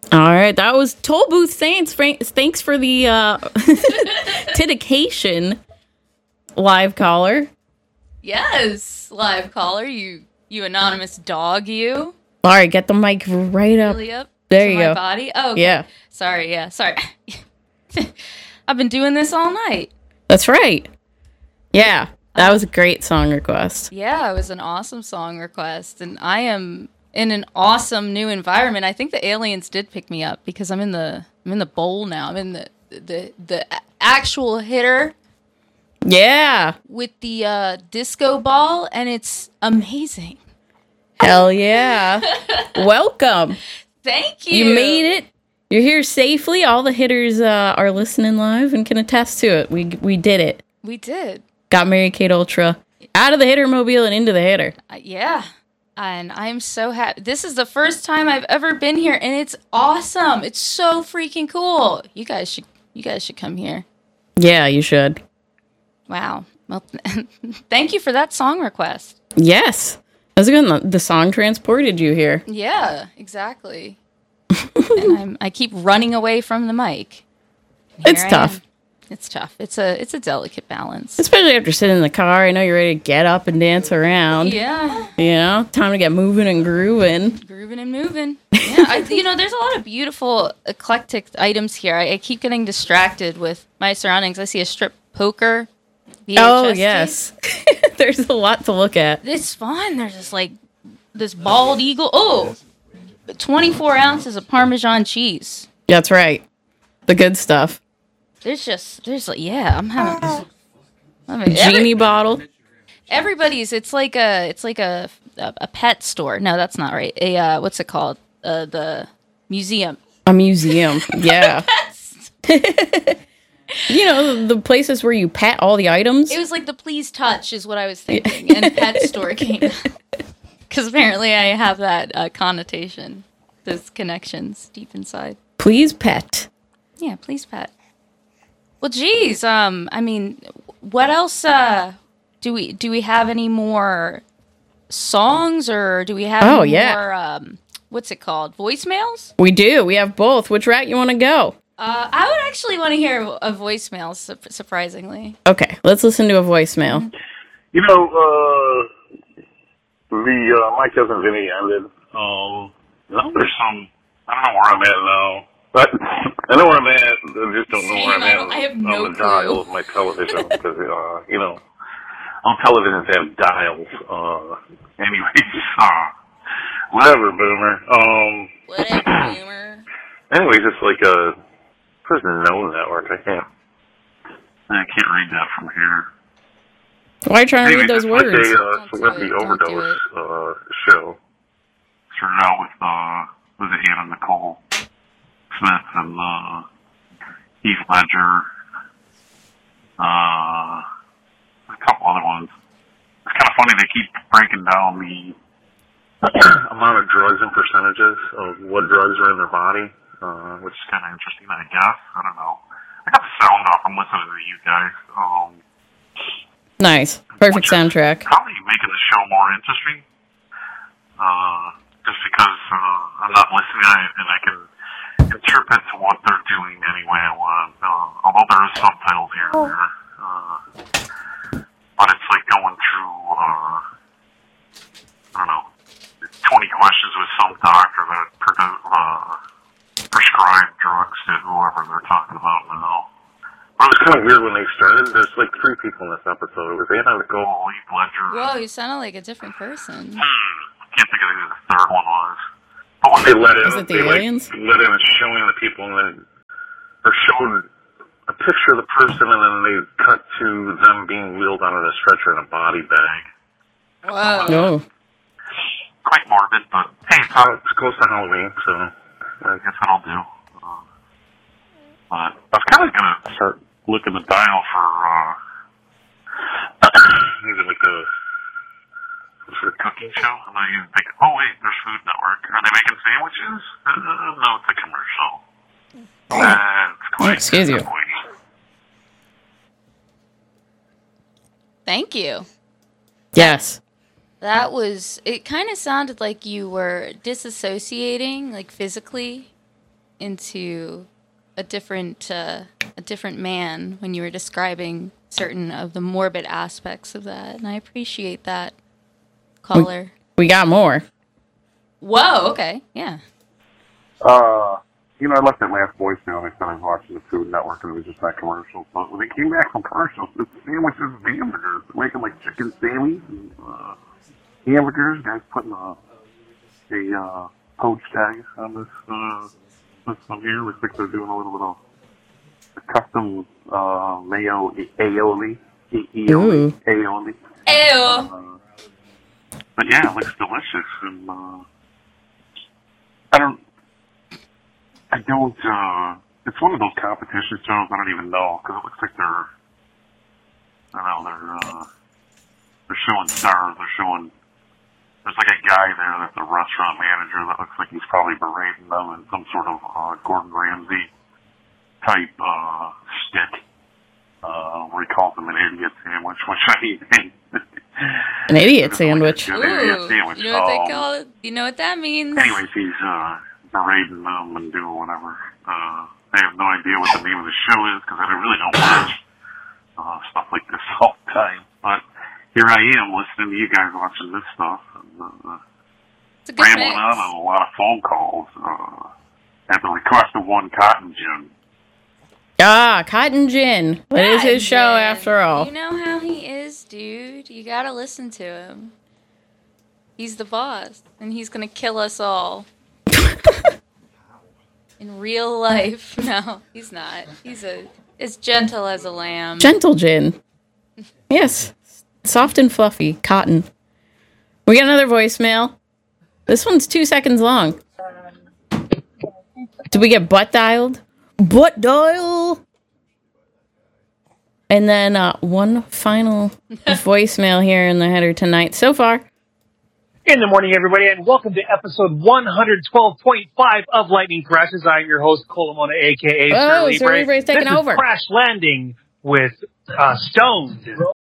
All right, that was Toll Booth Saints. Thanks for the dedication, live caller. Yes, live caller. You anonymous dog. You. All right, get the mic right up. Really up. There you my go. Body. Oh, okay. Yeah. Sorry. Yeah. Sorry. I've been doing this all night. That's right. Yeah, that was a great song request. Yeah, it was an awesome song request, and I am in an awesome new environment. I think the aliens did pick me up because I'm in the bowl now. I'm in the actual hitter. Yeah. With the disco ball, and it's amazing. Hell yeah. Welcome. Thank you. You made it. You're here safely. All the hitters are listening live and can attest to it. We did it. We did. Got Mary Kate Ultra out of the hitter mobile and into the hitter. Yeah. And I'm so happy. This is the first time I've ever been here, and it's awesome. It's so freaking cool. You guys should come here. Yeah, you should. Wow. Well, thank you for that song request. Yes. That's good. The song transported you here. Yeah, exactly. And I keep running away from the mic. It's tough. It's tough. It's a delicate balance. Especially after sitting in the car. I know you're ready to get up and dance around. Yeah. You know, time to get moving and grooving. Grooving and moving. Yeah. There's a lot of beautiful, eclectic items here. I keep getting distracted with my surroundings. I see a strip poker. VHS yes. There's a lot to look at. It's fun. There's just like this bald eagle. Oh, 24 ounces of Parmesan cheese. That's right. The good stuff. I'm having Genie bottle. Everybody's. It's like a pet store. No, that's not right. What's it called? The museum. A museum. Yeah. You know, the places where you pet all the items. It was like the Please Touch is what I was thinking. And pet store came. Because apparently I have that connotation. Those connections deep inside. Please pet. Yeah, please pet. Well, geez. What else? Do we have any more songs, or do we have more? What's it called? Voicemails? We do. We have both. Which route you want to go? I would actually want to hear a voicemail. Surprisingly. Okay, let's listen to a voicemail. You know, my cousin Vinny ended. There's some. I don't know where I'm at now. But I know where I'm at. I just don't know where I'm at. I have no on the dial of my television because on televisions they have dials. Anyways, whatever, boomer. Whatever, boomer. Anyways, it's like a prison no network. I can't read that from here. Why are you trying to read those words? It's like a celebrity overdose show. Started out with Anna Nicole Smith and Heath Ledger, a couple other ones. It's kind of funny they keep breaking down the amount of drugs and percentages of what drugs are in their body, which is kind of interesting, I guess. I don't know. I got the sound off. I'm listening to you guys. Nice. Perfect soundtrack. Probably making the show more interesting. Just because I'm not listening and I can interpret to what they're doing any way I want. Although there is subtitles here and there. But it's like going through, I don't know, 20 questions with some doctor that prescribed drugs to whoever they're talking about now. But it was kind of weird when they started. There's like 3 people in this episode. It was Anna Nicole, Heath Ledger. Whoa, you sounded like a different person. Can't think of who the third one was. But when they let in, was it the aliens? Let in and showing the people, and then or showed a picture of the person, and then they cut to them being wheeled out of a stretcher in a body bag. Whoa. No. Quite morbid, but hey, it's close to Halloween, so I guess that'll do. But I was kind of gonna start looking the dial for maybe like a. For a cooking show, and I even think, oh wait, there's Food Network. Are they making sandwiches? No, it's a commercial. That's quite excuse you. Thank you. Yes. It kind of sounded like you were disassociating, like physically. into a different man when you were describing certain of the morbid aspects of that, and I appreciate that, caller. We got more. Whoa, okay, yeah. I left that last voicemail and I said I was watching the Food Network and it was just that commercial. But when they came back from commercials, it's sandwiches and hamburgers. They're making like chicken sammies and hamburgers. Guys putting a poach tag on this one here. Looks like they're doing a little bit of custom mayo aioli. Aioli. Ew. But yeah, it looks delicious. And it's one of those competition shows I don't even know, because it looks like they're showing stars, there's like a guy there that's a restaurant manager that looks like he's probably berating them in some sort of Gordon Ramsay type stick, where he calls them an idiot sandwich, which I hate. An idiot sandwich. Ooh, idiot sandwich. You know what they call it? You know what that means? Anyways, he's berating them and doing whatever. I have no idea what the name of the show is because I really don't watch stuff like this all the time. But here I am listening to you guys watching this stuff and rambling on a lot of phone calls at the request of one Cotton Gin. Ah, Cotton Gin. What is his show after all? You know how he is, dude. You gotta listen to him. He's the boss, and he's gonna kill us all. In real life. No, he's not. He's as gentle as a lamb. Gentle Gin. Yes. Soft and fluffy. Cotton. We got another voicemail. This one's 2 seconds long. Did we get butt dialed? Butt dial! And then one final voicemail here in the header tonight. So far. In the morning, everybody, and welcome to episode 112.5 of Lightning Crashes. I'm your host, Colomona, a.k.a. Sir Libre. Libre's taking over. Crash Landing with Stoned.